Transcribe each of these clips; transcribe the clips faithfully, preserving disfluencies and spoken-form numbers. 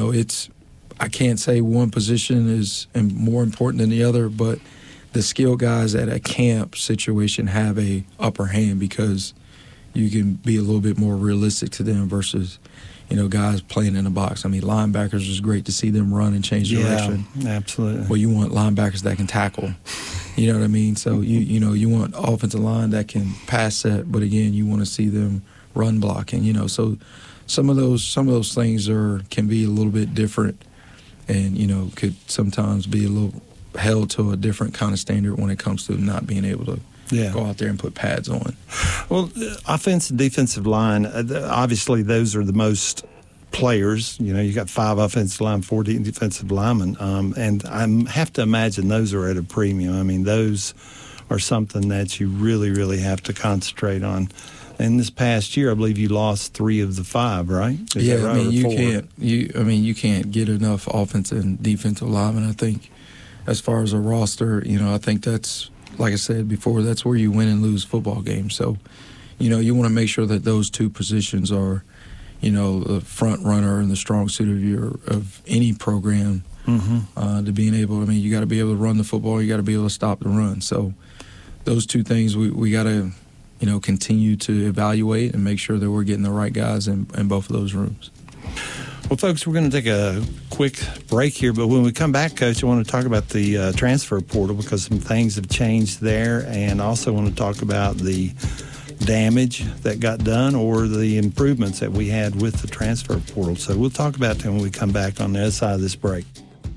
know, it's I can't say one position is more important than the other, but the skill guys at a camp situation have a upper hand because you can be a little bit more realistic to them versus, you know, guys playing in the box. I mean, linebackers is great to see them run and change direction. Yeah, absolutely. Well, you want linebackers that can tackle. You know what I mean? So, you you know, you want offensive line that can pass set, but again, you want to see them run blocking, you know. So some of those some of those things are can be a little bit different and, you know, could sometimes be a little held to a different kind of standard when it comes to not being able to yeah. go out there and put pads on. Well, offensive, defensive line, obviously those are the most players. You know, you got five offensive line, four defensive linemen, um, and I have to imagine those are at a premium. I mean, those are something that you really, really have to concentrate on. And this past year, I believe you lost three of the five, right? Is yeah, that right? I mean, or you four? can't. You, I mean, you can't get enough offensive and defensive linemen. I think, as far as a roster, you know, I think that's, like I said before, that's where you win and lose football games. So, you know, you want to make sure that those two positions are, you know, the front runner and the strong suit of your of any program. Mm-hmm. Uh, to being able, I mean, you got to be able to run the football. You got to be able to stop the run. So, those two things we we got to, you know, continue to evaluate and make sure that we're getting the right guys in, in both of those rooms. Well, folks, we're going to take a quick break here, but when we come back, Coach, I want to talk about the uh, transfer portal because some things have changed there, and also want to talk about the damage that got done or the improvements that we had with the transfer portal. So we'll talk about that when we come back on the other side of this break.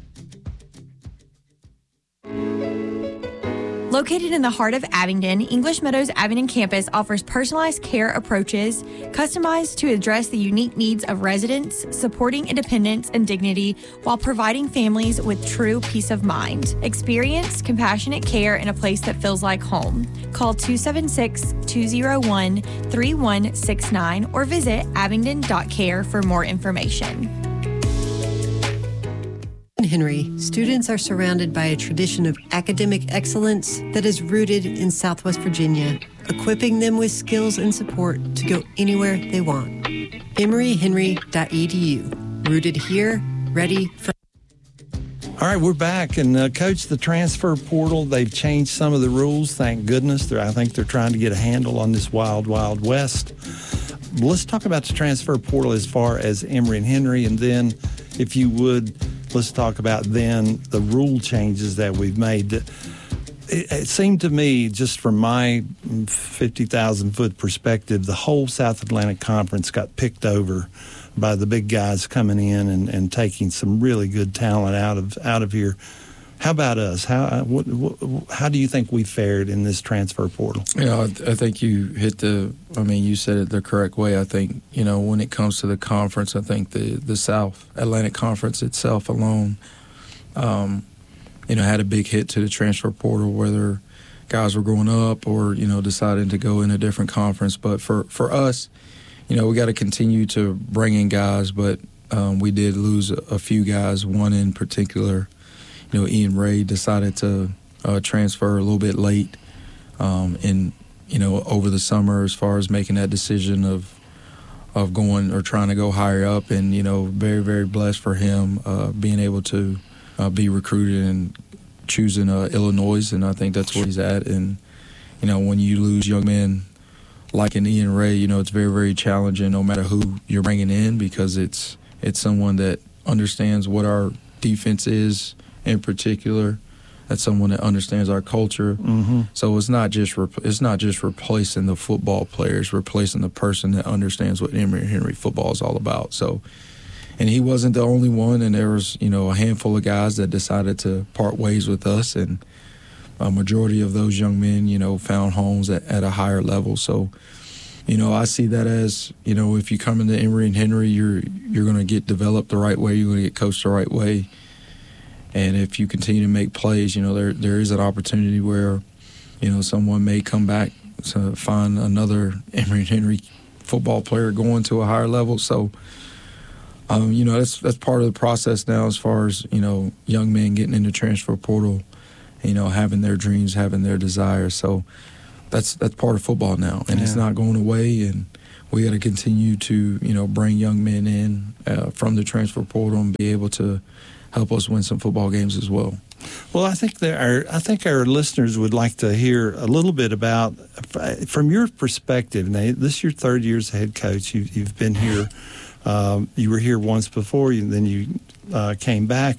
Located in the heart of Abingdon, English Meadows Abingdon campus offers personalized care approaches customized to address the unique needs of residents, supporting independence and dignity while providing families with true peace of mind. Experience compassionate care in a place that feels like home. Call two seven six, two oh one, three one six nine or visit abingdon dot care for more information. In Henry, students are surrounded by a tradition of academic excellence that is rooted in Southwest Virginia, equipping them with skills and support to go anywhere they want. emory henry dot e d u. Rooted here, ready for... All right, we're back. And, uh, Coach, the transfer portal, they've changed some of the rules, thank goodness. They're, I think they're trying to get a handle on this wild, wild west. Let's talk about the transfer portal as far as Emory and Henry, and then, if you would... let's talk about then the rule changes that we've made. It, it seemed to me, just from my fifty thousand foot perspective, the whole South Atlantic Conference got picked over by the big guys coming in and, and taking some really good talent out of out of here. How about us? How what, what, how do you think we fared in this transfer portal? Yeah, I, I think you hit the. I mean, you said it the correct way. I think, you know, when it comes to the conference, I think the the South Atlantic Conference itself alone, um, you know, had a big hit to the transfer portal, whether guys were going up or, you know, deciding to go in a different conference. But for for us, you know, we got to continue to bring in guys, but um, we did lose a, a few guys. One in particular. You know, Ian Ray decided to uh, transfer a little bit late um, in, you know, over the summer as far as making that decision of of going or trying to go higher up. And, you know, very, very blessed for him uh, being able to uh, be recruited and choosing uh, Illinois. And I think that's where he's at. And, you know, when you lose young men like an Ian Ray, you know, it's very, very challenging no matter who you're bringing in because it's it's someone that understands what our defense is, in particular, that's someone that understands our culture. Mm-hmm. So it's not just rep- it's not just replacing the football players, replacing the person that understands what Emory and Henry football is all about. So, and he wasn't the only one, and there was, you know, a handful of guys that decided to part ways with us, and a majority of those young men, you know, found homes at, at a higher level. So, you know, I see that as, you know, if you come into Emory and Henry, you're you're going to get developed the right way, you're going to get coached the right way. And if you continue to make plays, you know, there there is an opportunity where, you know, someone may come back to find another Emory and Henry football player going to a higher level. So, um, you know, that's that's part of the process now as far as, you know, young men getting in the transfer portal, you know, having their dreams, having their desires. So that's that's part of football now, and yeah. It's not going away. And we got to continue to, you know, bring young men in uh, from the transfer portal and be able to help us win some football games as well. Well, I think there are, I think our listeners would like to hear a little bit about, from your perspective. Now, this is your third year as head coach. You, you've been here. Um, you were here once before, and then you uh, came back.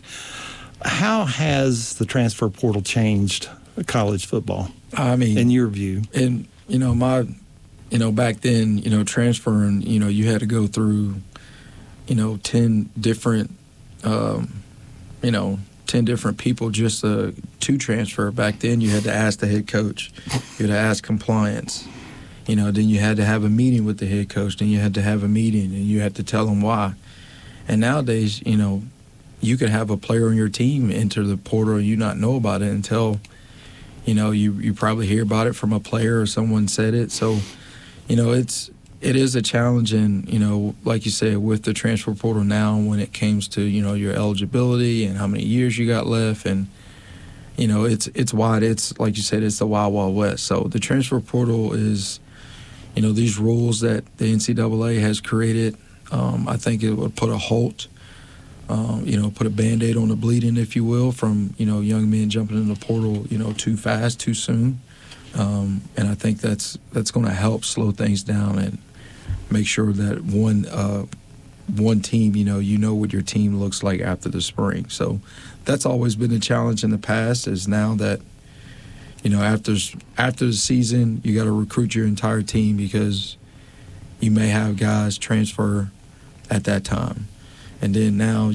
How has the transfer portal changed college football? I mean, in your view, and you know, my, you know, back then, you know, transferring, you know, you had to go through, you know, ten different, um, you know. ten different people just uh, to transfer. Back then, you had to ask the head coach. You had to ask compliance. You know, then you had to have a meeting with the head coach. Then you had to have a meeting, and you had to tell them why. And nowadays, you know, you could have a player on your team enter the portal and you not know about it until, you know, you, you probably hear about it from a player or someone said it. So, you know, it's it is a challenge, and, you know, like you said, with the transfer portal now, when it comes to, you know, your eligibility and how many years you got left, and, you know, it's it's wide. It's, like you said, it's the wild, wild west. So the transfer portal is, you know, these rules that the N C double A has created. Um, I think it would put a halt, um, you know, put a Band-Aid on the bleeding, if you will, from, you know, young men jumping in the portal, you know, too fast, too soon. Um, and I think that's that's going to help slow things down and make sure that one uh, one team, you know, you know what your team looks like after the spring. So that's always been a challenge in the past, is now that, you know, after after the season, you got to recruit your entire team because you may have guys transfer at that time. And then now,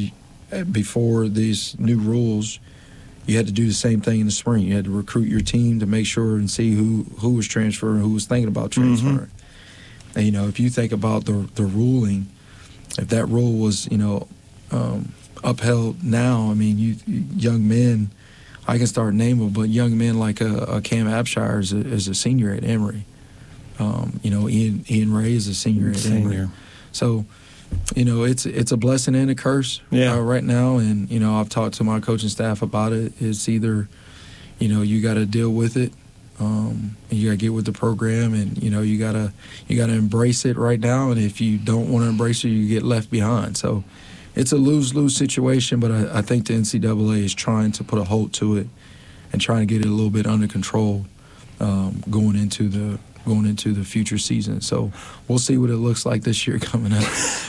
before these new rules, you had to do the same thing in the spring. You had to recruit your team to make sure and see who, who was transferring, who was thinking about transferring. Mm-hmm. And, you know, if you think about the the ruling, if that rule was, you know, um, upheld now, I mean, you, you young men, I can start naming, but young men like a, a Cam Abshire is a, is a senior at Emory. Um, you know, Ian Ian Ray is a senior at senior. Emory. So, you know, it's it's a blessing and a curse yeah. uh, right now. And, you know, I've talked to my coaching staff about it. It's either, you know, you got to deal with it. Um, and you got to get with the program, and, you know, you got to you got to embrace it right now. And if you don't want to embrace it, you get left behind. So it's a lose-lose situation, but I, I think the N C double A is trying to put a halt to it and trying to get it a little bit under control um, going into the going into the future season. So we'll see what it looks like this year coming up.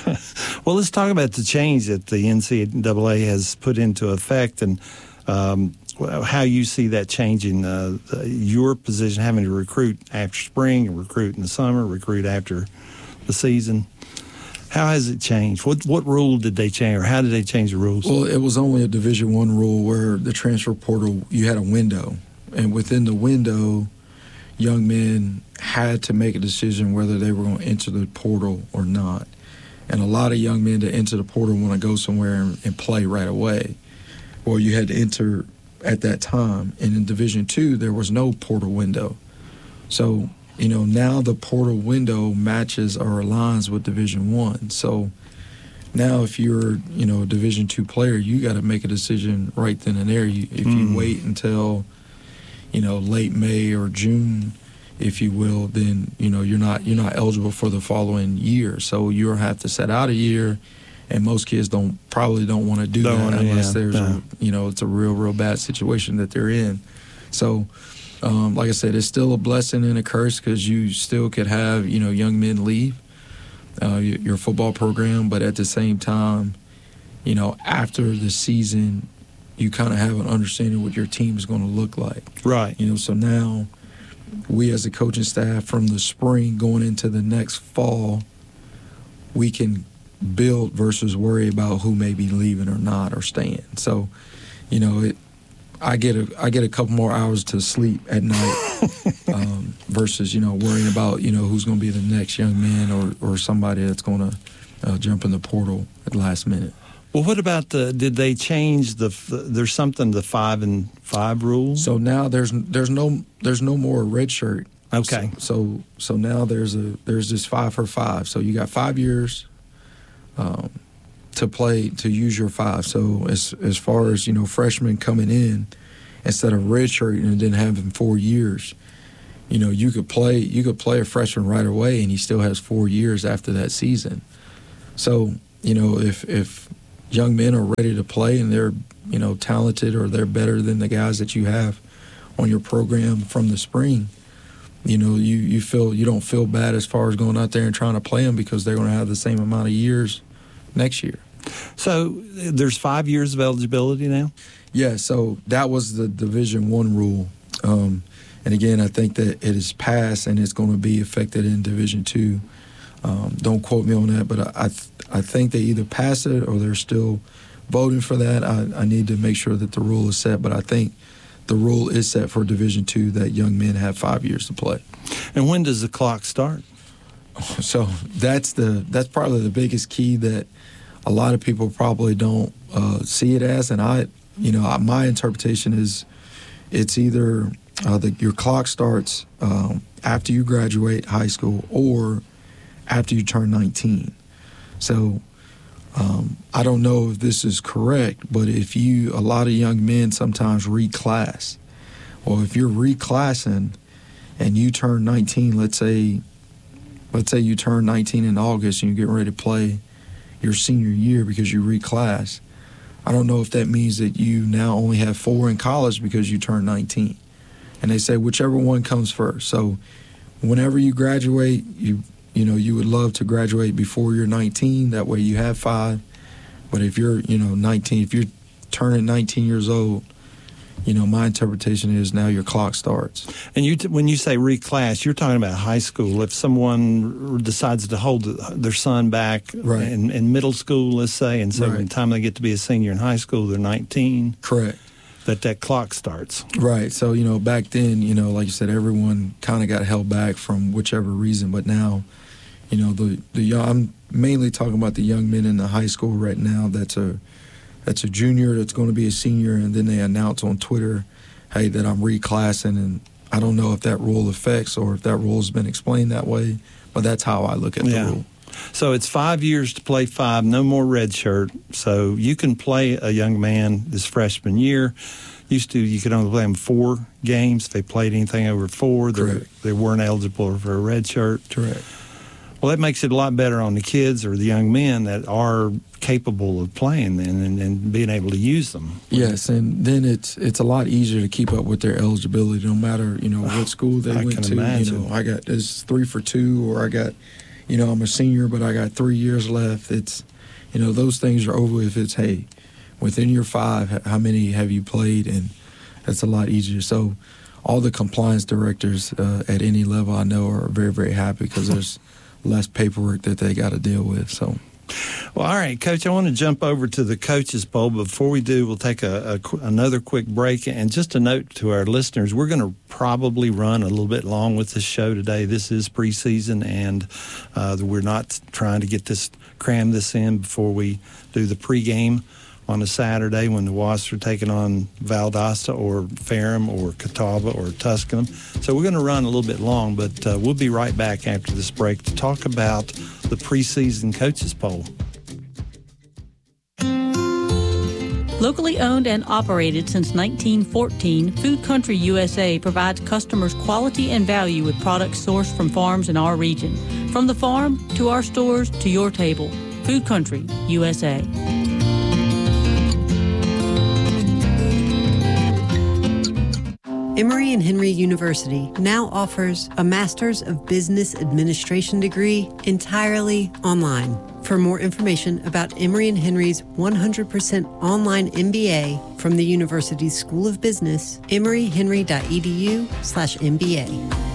Well, let's talk about the change that the N C double A has put into effect, and um, how you see that changing uh, your position, having to recruit after spring, recruit in the summer, recruit after the season. How has it changed? What what rule did they change, or how did they change the rules? Well, it was only a Division One rule where the transfer portal, you had a window, and within the window, young men had to make a decision whether they were going to enter the portal or not. And a lot of young men that enter the portal want to go somewhere and, and play right away. Well, you had to enter at that time. And in Division Two, there was no portal window. So, you know, now the portal window matches or aligns with Division One. So now if you're, you know, a Division Two player, you got to make a decision right then and there. You, if you mm. wait until, you know, late May or June, if you will, then, you know, you're not you're not eligible for the following year. So you'll have to set out a year, and most kids don't probably don't want to do don't that wanna, unless yeah, there's no. a, you know, it's a real real bad situation that they're in. So um, like I said, it's still a blessing and a curse because you still could have, you know, young men leave uh, your, your football program, but at the same time, you know, after the season, you kind of have an understanding what your team is going to look like. Right. You know, so now we as a coaching staff from the spring going into the next fall, we can build versus worry about who may be leaving or not or staying. So, you know, it, I get a I get a couple more hours to sleep at night um, versus, you know, worrying about, you know, who's going to be the next young man or, or somebody that's going to uh, jump in the portal at the last minute. Well, what about the? Did they change the? There's something the five and five rule. So now there's there's no there's no more red shirt. Okay. So so, so now there's a there's this five for five. So you got five years um, to play to use your five. So as as far as, you know, freshmen coming in, instead of red shirt and then having four years, you know, you could play you could play a freshman right away, and he still has four years after that season. So, you know, if if young men are ready to play and they're, you know, talented or they're better than the guys that you have on your program from the spring, you know, you, you feel you don't feel bad as far as going out there and trying to play them because they're going to have the same amount of years next year. So there's five years of eligibility now? Yeah, so that was the Division One rule. Um, and again, I think that it is passed and it's going to be affected in Division Two. Um, don't quote me on that, but I I, th- I think they either passed it or they're still voting for that. I, I need to make sure that the rule is set, but I think the rule is set for Division Two that young men have five years to play. And when does the clock start? So that's the that's probably the biggest key that a lot of people probably don't uh, see it as. And I, you know, my interpretation is it's either uh, the, your clock starts um, after you graduate high school or after you turn nineteen. So um, I don't know if this is correct, but if you, a lot of young men sometimes reclass. Or if you're reclassing and you turn nineteen, let's say, let's say you turn nineteen in August and you're getting ready to play your senior year because you reclass, I don't know if that means that you now only have four in college because you turned nineteen. And they say whichever one comes first. So whenever you graduate, you you know, you would love to graduate before you're nineteen. That way you have five. But if you're, you know, nineteen, if you're turning nineteen years old, you know, my interpretation is now your clock starts. And you, t- when you say reclass, you're talking about high school. If someone decides to hold their son back right. in, in middle school, let's say, and so right. by the time they get to be a senior in high school, they're nineteen. Correct. That that clock starts. Right. So, you know, back then, you know, like you said, everyone kind of got held back from whichever reason. But now, you know, the the young, I'm mainly talking about the young men in the high school right now. That's a that's a junior that's going to be a senior, and then they announce on Twitter, hey, that I'm reclassing, and I don't know if that rule affects or if that rule has been explained that way, but that's how I look at yeah. the rule. So it's five years to play five, no more red shirt. So you can play a young man this freshman year. Used to, you could only play them four games. If they played anything over four, they weren't eligible for a red shirt. Correct. Well, that makes it a lot better on the kids or the young men that are capable of playing then and, and being able to use them. Yes, and then it's it's a lot easier to keep up with their eligibility no matter, you know, what oh, school they I went can to. Imagine. You know, I got this three for two, or I got, you know, I'm a senior, but I got three years left. It's, you know, those things are over if it's, hey, within your five, how many have you played? And that's a lot easier. So all the compliance directors uh, at any level I know are very, very happy because there's less paperwork that they got to deal with. So, well, all right, Coach, I want to jump over to the Coaches Bowl. Before we do, we'll take a, a another quick break. And just a note to our listeners, we're going to probably run a little bit long with this show today. This is preseason, and uh, we're not trying to get this cram this in before we do the pregame on a Saturday when the Wasps are taking on Valdosta or Ferrum or Catawba or Tusculum. So we're going to run a little bit long, but uh, we'll be right back after this break to talk about the preseason Coaches Poll. Locally owned and operated since nineteen fourteen, Food Country U S A provides customers quality and value with products sourced from farms in our region. From the farm to our stores to your table, Food Country U S A. Emory and Henry University now offers a Master's of Business Administration degree entirely online. For more information about Emory and Henry's one hundred percent online M B A from the university's School of Business, emoryhenry.edu slash MBA.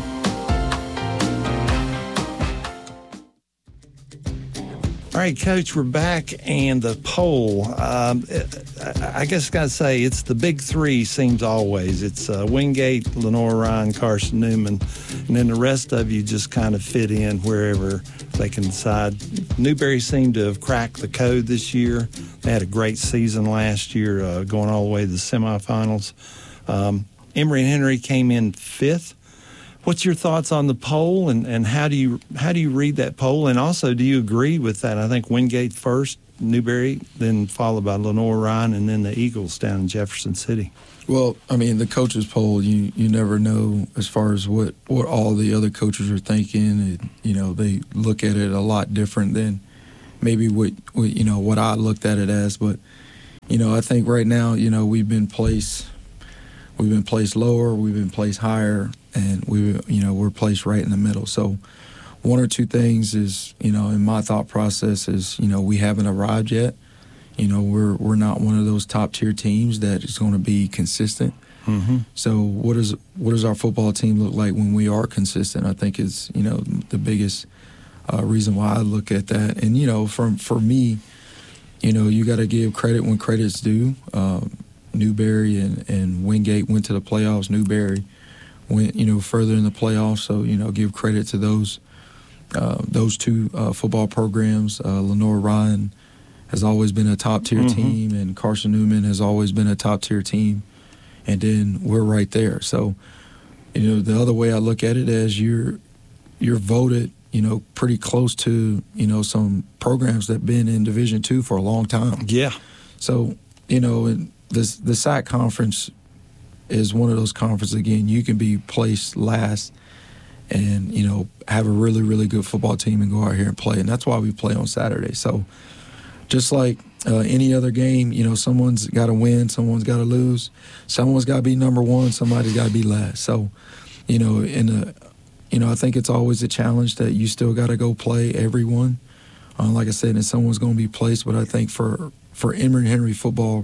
All right, Coach, we're back, and the poll, um, I guess I got to say, it's the big three seems always. It's uh, Wingate, Lenore Ryan, Carson Newman, and then the rest of you just kind of fit in wherever they can decide. Newberry seemed to have cracked the code this year. They had a great season last year, uh, going all the way to the semifinals. Um, Emory and Henry came in fifth. What's your thoughts on the poll, and, and how do you how do you read that poll? And also, do you agree with that? I think Wingate first, Newberry, then followed by Lenore Ryan, and then the Eagles down in Jefferson City. Well, I mean, the coaches poll, you, you never know as far as what, what all the other coaches are thinking. And, you know, they look at it a lot different than maybe what, what you know, what I looked at it as. But, you know, I think right now, you know, we've been placed, we've been placed lower, we've been placed higher, and we, you know, we're placed right in the middle. So one or two things is, you know, in my thought process is, you know, we haven't arrived yet. You know, we're we're not one of those top tier teams that is going to be consistent. Mm-hmm. So what does what does our football team look like when we are consistent? I think is, you know, the biggest uh, reason why I look at that. And, you know, for, for me, you know, you got to give credit when credit's due. Um, Newberry and, and Wingate went to the playoffs. Newberry went, you know, further in the playoffs. So, you know, give credit to those uh, those two uh, football programs. Uh, Lenore Ryan has always been a top-tier mm-hmm. team, and Carson Newman has always been a top-tier team. And then we're right there. So, you know, the other way I look at it is you're you're voted, you know, pretty close to, you know, some programs that have been in Division Two for a long time. Yeah. So, you know, and this, the S A C conference is one of those conferences, again, you can be placed last and, you know, have a really, really good football team and go out here and play. And that's why we play on Saturday. So, just like uh, any other game, you know, someone's got to win, someone's got to lose, someone's got to be number one, somebody's got to be last. So, you know, in a, you know, I think it's always a challenge that you still got to go play everyone. Uh, like I said, and someone's going to be placed. But I think for for Emory Henry football,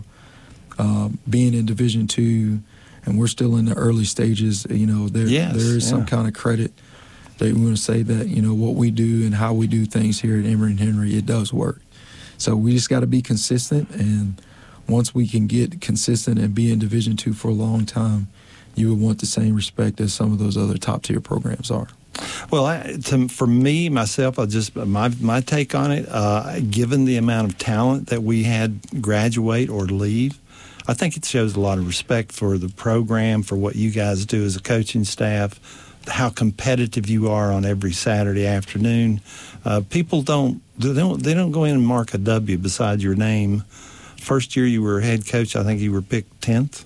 uh, being in Division Two, and we're still in the early stages, you know, there yes, there is yeah. some kind of credit that we want to say that, you know, what we do and how we do things here at Emory Henry, it does work. So we just got to be consistent, and once we can get consistent and be in Division Two for a long time, you would want the same respect as some of those other top-tier programs are. Well, I, to, for me, myself, I just my my take on it, uh, given the amount of talent that we had graduate or leave, I think it shows a lot of respect for the program, for what you guys do as a coaching staff, how competitive you are on every Saturday afternoon. Uh, people don't they don't they don't go in and mark a W beside your name. First year you were head coach, I think you were picked tenth.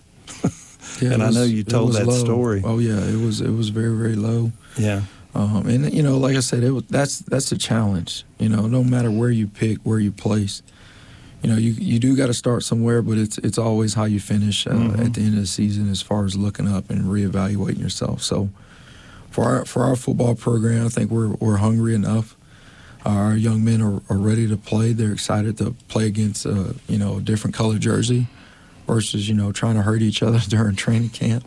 Yeah, and was, I know you told that low. story. Oh yeah, it was it was very very low. Yeah, um, and you know, like I said, it was, that's that's a challenge. You know, no matter where you pick, where you place, you know, you you do got to start somewhere, but it's it's always how you finish uh, mm-hmm. at the end of the season, as far as looking up and reevaluating yourself. So. For our for our football program, I think we're we're hungry enough. Our young men are, are ready to play. They're excited to play against a you know a different color jersey versus you know trying to hurt each other during training camp.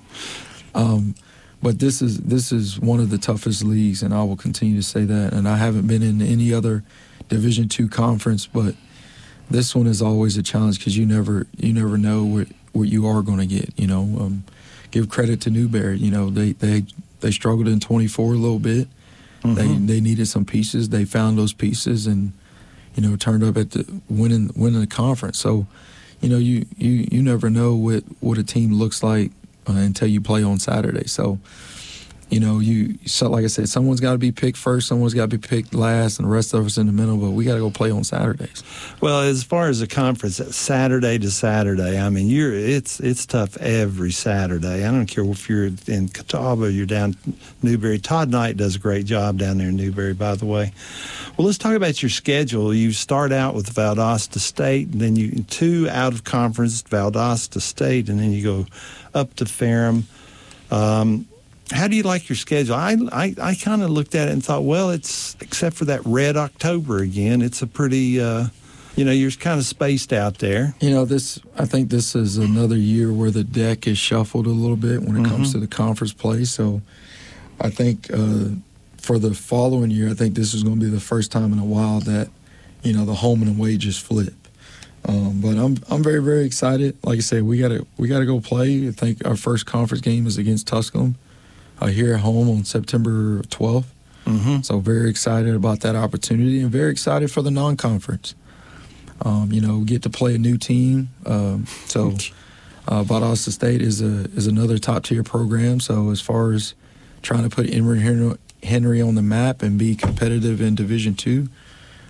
Um, but this is this is one of the toughest leagues, and I will continue to say that. And I haven't been in any other Division Two conference, but this one is always a challenge because you never you never know what what you are going to get. You know, um, give credit to Newberry. You know, they they. They struggled in twenty-four a little bit. Mm-hmm. They they needed some pieces. They found those pieces and, you know, turned up at the winning winning the conference. So, you know, you, you, you never know what, what a team looks like uh, until you play on Saturday. So, you know, you so like I said, someone's got to be picked first, someone's got to be picked last, and the rest of us in the middle. But we got to go play on Saturdays. Well, as far as the conference, Saturday to Saturday, I mean, you're it's it's tough every Saturday. I don't care if you're in Catawba, you're down Newberry. Todd Knight does a great job down there in Newberry, by the way. Well, let's talk about your schedule. You start out with Valdosta State, and then you two out of conference, Valdosta State, and then you go up to Ferrum. Um, How do you like your schedule? I I, I kind of looked at it and thought, well, it's except for that red October again, it's a pretty, uh, you know, you're kind of spaced out there. You know, this. I think this is another year where the deck is shuffled a little bit when it mm-hmm. comes to the conference play. So I think uh, for the following year, I think this is going to be the first time in a while that, you know, the home and away just flip. Um, but I'm I'm very very excited. Like I said, we gotta we gotta go play. I think our first conference game is against Tusculum. Uh, here at home on September twelfth. Mm-hmm. So very excited about that opportunity and very excited for the non-conference. Um, you know, get to play a new team. Um, so uh, Valdosta State is a is another top-tier program. So as far as trying to put Emory Henry on the map and be competitive in Division Two,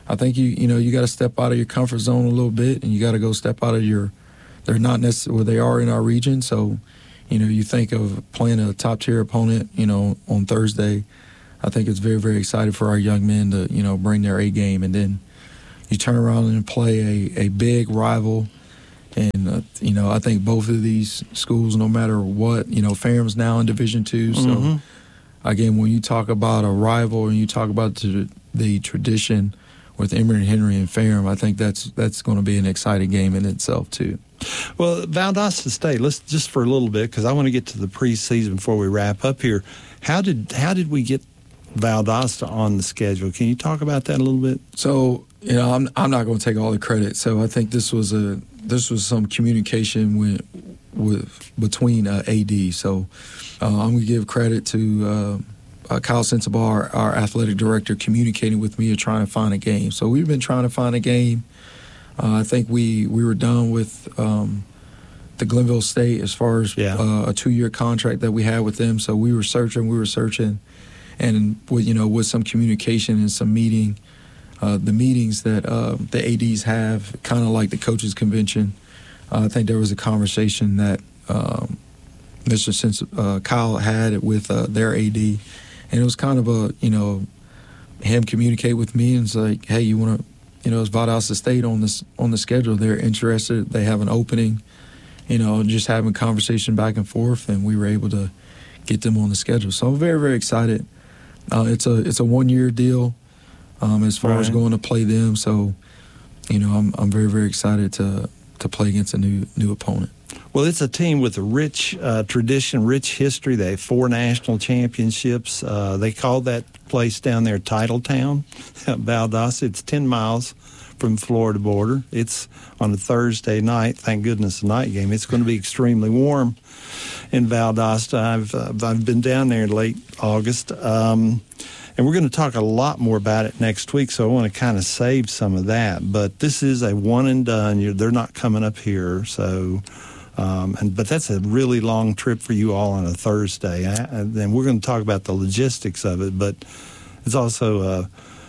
I think you you know you got to step out of your comfort zone a little bit, and you got to go step out of your. They're not necessarily where they are in our region, so you know you think of playing a top tier opponent, you know, on Thursday. I think it's very very exciting for our young men to you know bring their A game, and then you turn around and play a, a big rival. And, uh, you know, I think both of these schools, no matter what, you know, Ferrum's now in Division Two. So, mm-hmm. again, when you talk about a rival and you talk about the, the tradition with Emory Henry and Ferrum, I think that's that's going to be an exciting game in itself, too. Well, Valdosta State, let's just for a little bit, because I want to get to the preseason before we wrap up here. How did how did we get Valdosta on the schedule? Can you talk about that a little bit? So, you know, I'm I'm not going to take all the credit. So I think this was a this was some communication with with between uh, A D. So uh, I'm going to give credit to uh, uh, Kyle Sensabaugh, our, our athletic director, communicating with me and trying to find a game. So we've been trying to find a game. Uh, I think we we were done with um, the Glenville State as far as yeah. uh, a two-year contract that we had with them. So we were searching, we were searching, and with you know with some communication and some meeting. Uh, the meetings that uh, the A Ds have, kind of like the coaches' convention, uh, I think there was a conversation that um, Mister Sens- uh, Kyle had with uh, their A D, and it was kind of a, you know, him communicate with me and it's like, hey, you want to, you know, it's Valdosta State on this on the schedule. They're interested. They have an opening, you know, just having conversation back and forth, and we were able to get them on the schedule. So I'm very, very excited. Uh, it's a it's a one year deal. Um, as far right. as going to play them, so you know I'm I'm very very excited to to play against a new new opponent. Well, it's a team with a rich uh, tradition, rich history. They have four national championships. Uh, they call that place down there Titletown, Valdosta. It's ten miles from the Florida border. It's on a Thursday night. Thank goodness, a night game. It's going to be extremely warm in Valdosta. I've uh, I've been down there in late August. Um, And we're going to talk a lot more about it next week, so I want to kind of save some of that. But this is a one and done. You're, they're not coming up here, so um, and but that's a really long trip for you all on a Thursday. And then we're going to talk about the logistics of it, but it's also, uh,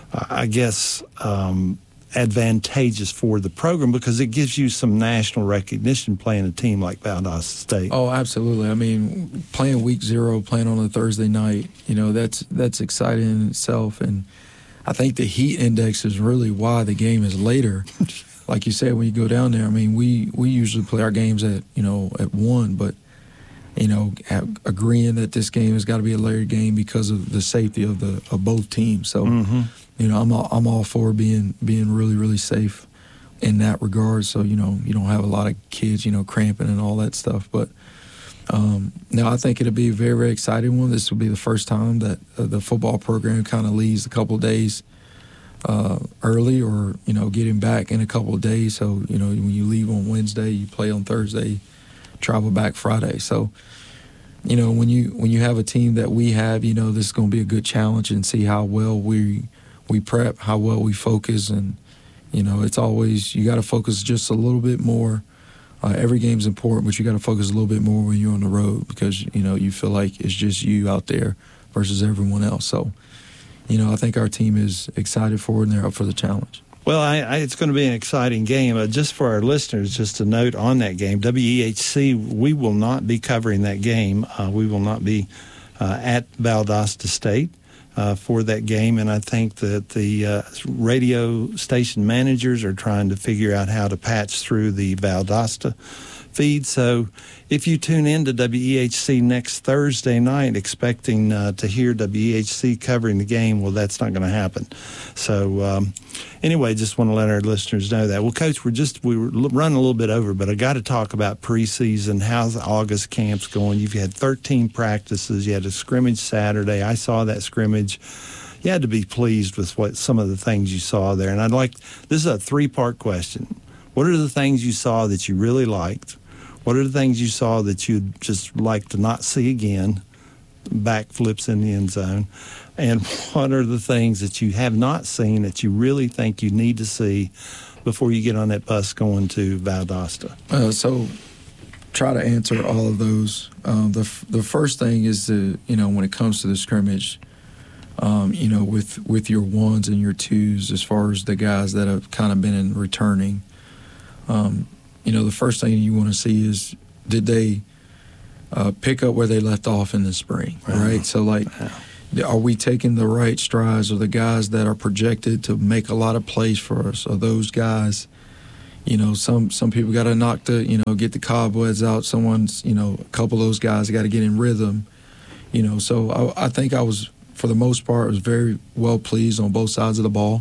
I guess, um, advantageous for the program because it gives you some national recognition playing a team like Valdosta State. Oh, absolutely. I mean, playing week zero, playing on a Thursday night, you know, that's that's exciting in itself. And I think the heat index is really why the game is later. Like you said, when you go down there, I mean, we, we usually play our games at, you know, at one, but, you know, agreeing that this game has got to be a later game because of the safety of the of both teams. So, mm-hmm. you know, I'm all, I'm all for being being really, really safe in that regard. So, you know, you don't have a lot of kids, you know, cramping and all that stuff. But, um, no, I think it'll be a very, very exciting one. This will be the first time that uh, the football program kind of leaves a couple of days uh, early or, you know, getting back in a couple of days. So, you know, when you leave on Wednesday, you play on Thursday, travel back Friday. So, you know, when you when you have a team that we have, you know, this is going to be a good challenge and see how well we we prep, how well we focus. And, you know, it's always, you got to focus just a little bit more. Uh, every game's important, but you got to focus a little bit more when you're on the road because, you know, you feel like it's just you out there versus everyone else. So, you know, I think our team is excited for it and they're up for the challenge. Well, I, I, it's going to be an exciting game. Uh, just for our listeners, just a note on that game, W E H C, we will not be covering that game. Uh, we will not be uh, at Valdosta State uh, for that game, and I think that the uh, radio station managers are trying to figure out how to patch through the Valdosta feed. So if you tune in to W E H C next Thursday night expecting uh, to hear W E H C covering the game, well, that's not going to happen. So um, anyway, just want to let our listeners know that. Well, Coach, we're just we were running a little bit over, but I got to talk about preseason. How's the August camps going? You've had thirteen practices. You had a scrimmage Saturday. I saw that scrimmage. You had to be pleased with what some of the things you saw there. And I'd like, this is a three-part question. What are the things you saw that you really liked? What are the things you saw that you'd just like to not see again? Backflips in the end zone. And what are the things that you have not seen that you really think you need to see before you get on that bus going to Valdosta? Uh, so try to answer all of those. Uh, the the first thing is, the, you know, when it comes to the scrimmage, um, you know, with, with your ones and your twos as far as the guys that have kind of been in returning. Um, you know, the first thing you want to see is did they uh, pick up where they left off in the spring, wow. right? So, like, wow. are we taking the right strides? Are the guys that are projected to make a lot of plays for us? Are those guys, you know, some some people got to knock the, you know, get the cobwebs out. Someone's, you know, a couple of those guys got to get in rhythm, you know. So I, I think I was, for the most part, was very well pleased on both sides of the ball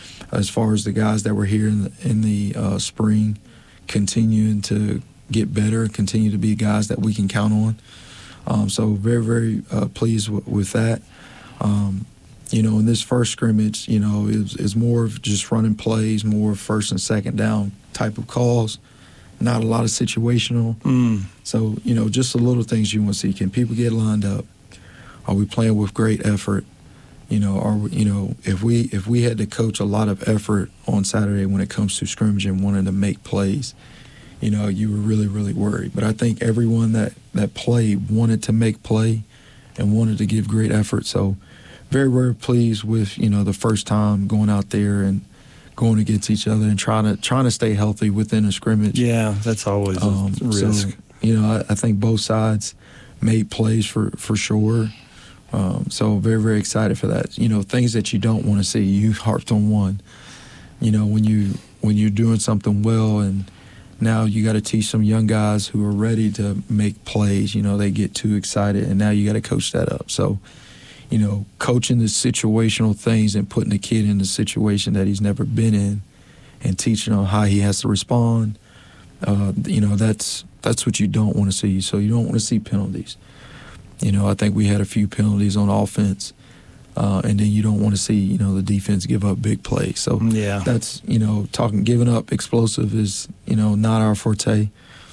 as far as the guys that were here in the, in the uh, spring continuing to get better, continue to be guys that we can count on. Um, so very, very uh, pleased w- with that. Um, you know, in this first scrimmage, you know, it's it more of just running plays, more first and second down type of calls, not a lot of situational. Mm. So, you know, just the little things you want to see. Can people get lined up? Are we playing with great effort? You know, are we, you know, if we if we had to coach a lot of effort on Saturday when it comes to scrimmage and wanting to make plays, you know, you were really, really worried. But I think everyone that, that played wanted to make play and wanted to give great effort. So very, very pleased with, you know, the first time going out there and going against each other and trying to trying to stay healthy within a scrimmage. Yeah, that's always a um, risk. So, you know, I, I think both sides made plays for, for sure. Um, so very, very excited for that. You know, things that you don't want to see. You harped on one. You know, when you when you're doing something well and now you got to teach some young guys who are ready to make plays. You know, they get too excited, and now you got to coach that up. So, you know, coaching the situational things and putting the kid in a situation that he's never been in and teaching him how he has to respond, uh, you know, that's that's what you don't want to see. So you don't want to see penalties. You know, I think we had a few penalties on offense, uh, and then you don't want to see, you know, the defense give up big plays. So yeah. that's, you know, talking giving up explosive is, you know, not our forte.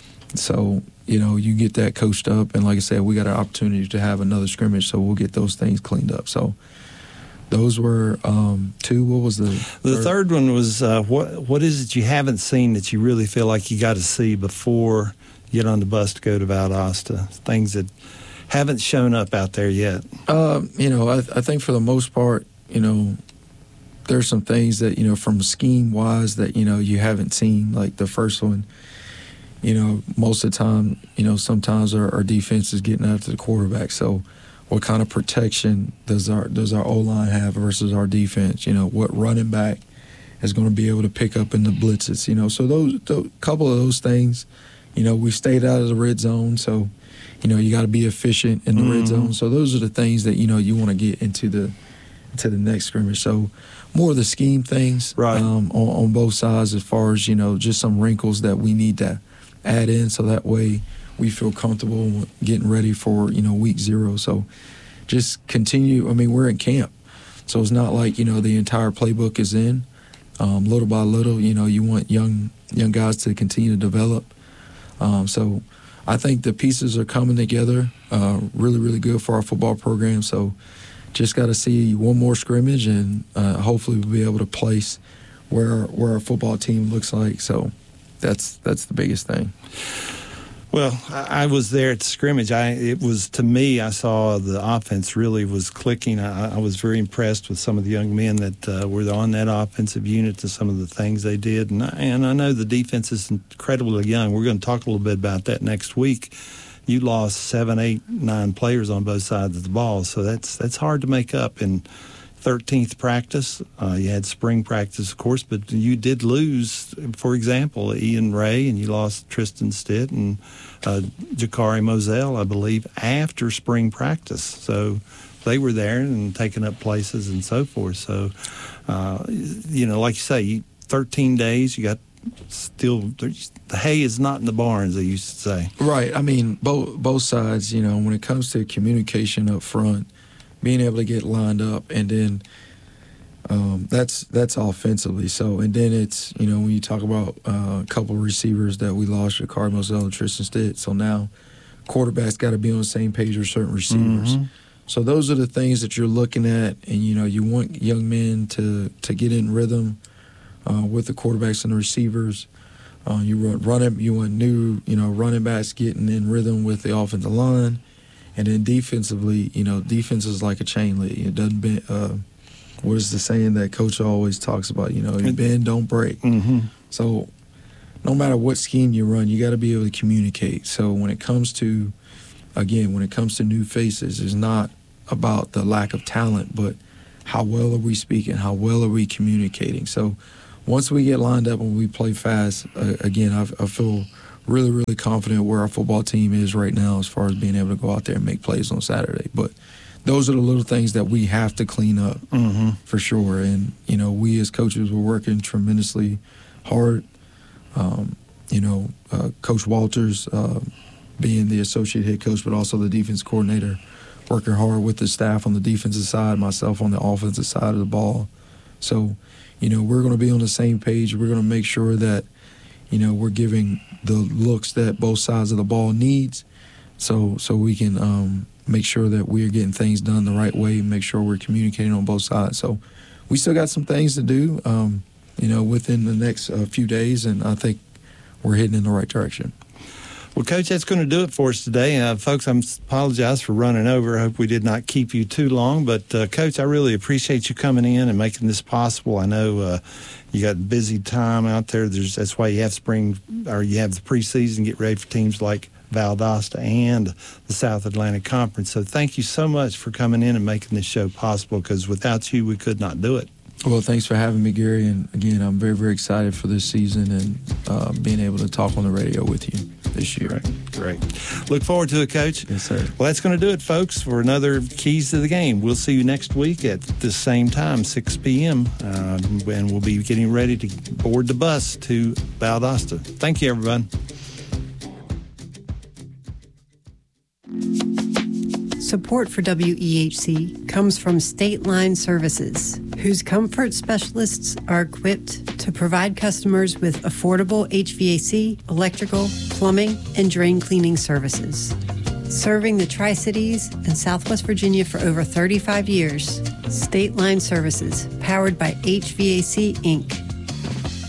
So, you know, you get that coached up, and like I said, we got an opportunity to have another scrimmage, so we'll get those things cleaned up. So those were um, two. What was the The third, third one was uh, what what is it you haven't seen that you really feel like you got to see before you get on the bus to go to Valdosta? Things that haven't shown up out there yet. Uh, you know, I, I think for the most part, you know, there's some things that, you know, from scheme-wise that, you know, you haven't seen. Like the first one, you know, most of the time, you know, sometimes our, our defense is getting after the quarterback. So what kind of protection does our does our O-line have versus our defense? You know, what running back is going to be able to pick up in the blitzes? You know, so those a couple of those things, you know, we stayed out of the red zone, so you know, you got to be efficient in the mm-hmm. red zone. So those are the things that, you know, you want to get into the into the next scrimmage. So more of the scheme things right. um, on, on both sides as far as, you know, just some wrinkles that we need to add in so that way we feel comfortable getting ready for, you know, week zero. So just continue. I mean, we're in camp. So it's not like, you know, the entire playbook is in. Um, little by little, you know, you want young young guys to continue to develop. Um, so I think the pieces are coming together uh, really, really good for our football program. So just got to see one more scrimmage, and uh, hopefully we'll be able to place where where our football team looks like. So that's that's the biggest thing. Well, I, I was there at the scrimmage. I it was to me, I saw the offense really was clicking. I, I was very impressed with some of the young men that uh, were on that offensive unit and some of the things they did. And I, and I know the defense is incredibly young. We're going to talk a little bit about that next week. You lost seven, eight, nine players on both sides of the ball, so that's that's hard to make up in thirteenth practice. Uh, you had spring practice, of course, but you did lose, for example, Ian Ray, and you lost Tristan Stitt and uh, Jakari Moselle, I believe, after spring practice. So they were there and taking up places and so forth. So, uh, you know, like you say, thirteen days, you got still, the hay is not in the barn, as they used to say. Right. I mean, both both sides, you know, when it comes to communication up front, being able to get lined up, and then um, that's that's offensively. So, and then it's, you know, when you talk about uh, a couple of receivers that we lost, Jakari Moselle and Tristan Stitt. So now quarterback's got to be on the same page with certain receivers. Mm-hmm. So those are the things that you're looking at, and, you know, you want young men to, to get in rhythm uh, with the quarterbacks and the receivers. Uh, you run, run it, you want new, you know, running backs getting in rhythm with the offensive line. And then defensively, you know, defense is like a chain link. It doesn't bend. Uh, what is the saying that Coach always talks about? You know, you bend, don't break. Mm-hmm. So no matter what scheme you run, you got to be able to communicate. So when it comes to, again, when it comes to new faces, it's not about the lack of talent, but how well are we speaking? How well are we communicating? So once we get lined up and we play fast, uh, again, I, I feel really, really confident where our football team is right now as far as being able to go out there and make plays on Saturday. But those are the little things that we have to clean up mm-hmm. for sure. And, you know, we as coaches were working tremendously hard. Um, you know, uh, Coach Walters uh, being the associate head coach, but also the defense coordinator, working hard with the staff on the defensive side, myself on the offensive side of the ball. So, you know, we're going to be on the same page. We're going to make sure that, you know, we're giving the looks that both sides of the ball needs, so so we can um, make sure that we're getting things done the right way, make sure we're communicating on both sides. So we still got some things to do, um, you know, within the next uh, few days, and I think we're heading in the right direction. Well, Coach, that's going to do it for us today. Uh, folks, I apologize for running over. I hope we did not keep you too long. But, uh, Coach, I really appreciate you coming in and making this possible. I know uh, you got busy time out there. There's, that's why you have spring, or you have the preseason, get ready for teams like Valdosta and the South Atlantic Conference. So thank you so much for coming in and making this show possible, because without you, we could not do it. Well, thanks for having me, Gary. And, again, I'm very, very excited for this season and uh, being able to talk on the radio with you this year. Great. Great. Look forward to it, Coach. Yes, sir. Well, that's going to do it, folks, for another Keys to the Game. We'll see you next week at the same time, six p.m., uh, and we'll be getting ready to board the bus to Valdosta. Thank you, everyone. Support for W E H C comes from State Line Services, whose comfort specialists are equipped to provide customers with affordable H V A C, electrical, plumbing, and drain cleaning services. Serving the Tri-Cities and Southwest Virginia for over thirty-five years, State Line Services, powered by H V A C, Incorporated